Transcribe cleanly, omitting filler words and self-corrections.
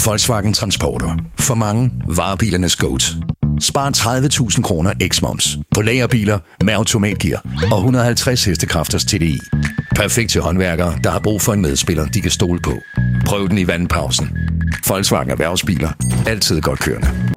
Volkswagen Transporter. For mange varebilernes GOAT. Spar 30.000 kroner x-moms på lagerbiler med automatgear og 150 hestekræfters TDI. Perfekt til håndværkere, der har brug for en medspiller, de kan stole på. Prøv den i vandpausen. Volkswagen Erhvervsbiler. Altid godt kørende.